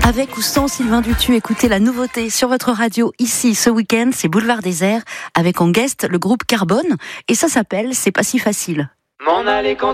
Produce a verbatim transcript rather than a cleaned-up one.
Avec ou sans Sylvain Dutu, écoutez la nouveauté sur votre radio ici ce week-end, c'est Boulevard Désert avec en guest le groupe Carbone et ça s'appelle C'est pas si facile. M'en aller quand